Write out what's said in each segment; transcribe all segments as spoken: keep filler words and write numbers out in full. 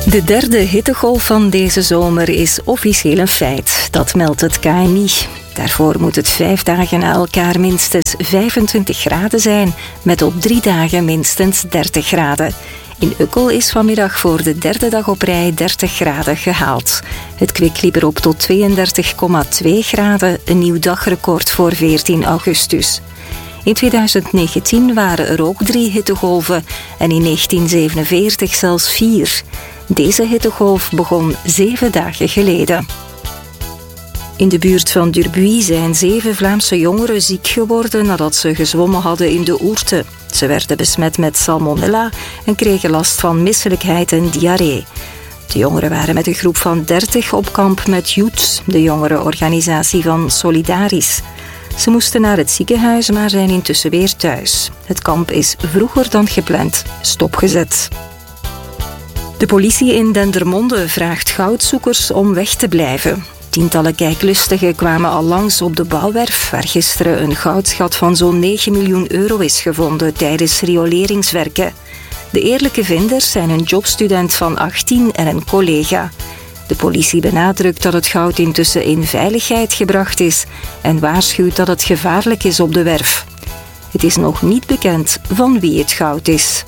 De derde hittegolf van deze zomer is officieel een feit. Dat meldt het K N I. Daarvoor moet het vijf dagen na elkaar minstens vijfentwintig graden zijn, met op drie dagen minstens dertig graden. In Ukkel is vanmiddag voor de derde dag op rij dertig graden gehaald. Het kwik liep erop tot tweeëndertig komma twee graden, een nieuw dagrecord voor veertien augustus. In tweeduizend negentien waren er ook drie hittegolven en in negentien zevenenveertig zelfs vier. Deze hittegolf begon zeven dagen geleden. In de buurt van Durbuy zijn zeven Vlaamse jongeren ziek geworden nadat ze gezwommen hadden in de Ourthe. Ze werden besmet met salmonella en kregen last van misselijkheid en diarree. De jongeren waren met een groep van dertig op kamp met Youth, de jongerenorganisatie van Solidaris. Ze moesten naar het ziekenhuis, maar zijn intussen weer thuis. Het kamp is vroeger dan gepland stopgezet. De politie in Dendermonde vraagt goudzoekers om weg te blijven. Tientallen kijklustigen kwamen al langs op de bouwwerf, waar gisteren een goudschat van zo'n negen miljoen euro is gevonden tijdens rioleringswerken. De eerlijke vinders zijn een jobstudent van achttien en een collega. De politie benadrukt dat het goud intussen in veiligheid gebracht is en waarschuwt dat het gevaarlijk is op de werf. Het is nog niet bekend van wie het goud is.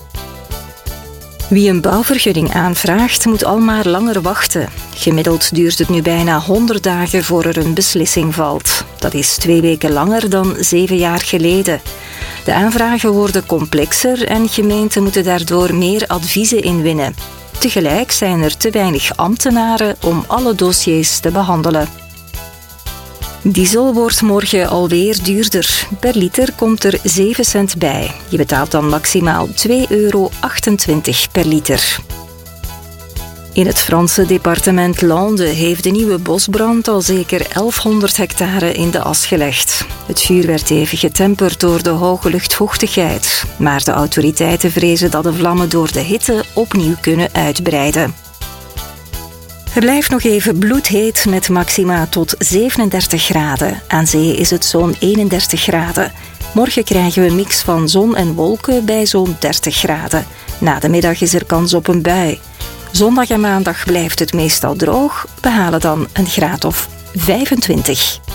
Wie een bouwvergunning aanvraagt, moet al maar langer wachten. Gemiddeld duurt het nu bijna honderd dagen voor er een beslissing valt. Dat is twee weken langer dan zeven jaar geleden. De aanvragen worden complexer en gemeenten moeten daardoor meer adviezen inwinnen. Tegelijk zijn er te weinig ambtenaren om alle dossiers te behandelen. Diesel wordt morgen alweer duurder. Per liter komt er zeven cent bij. Je betaalt dan maximaal twee euro achtentwintig per liter. In het Franse departement Landes heeft de nieuwe bosbrand al zeker elfhonderd hectare in de as gelegd. Het vuur werd even getemperd door de hoge luchtvochtigheid. Maar de autoriteiten vrezen dat de vlammen door de hitte opnieuw kunnen uitbreiden. Het blijft nog even bloedheet met maxima tot zevenendertig graden. Aan zee is het zo'n eenendertig graden. Morgen krijgen we een mix van zon en wolken bij zo'n dertig graden. Na de middag is er kans op een bui. Zondag en maandag blijft het meestal droog. We halen dan een graad of vijfentwintig.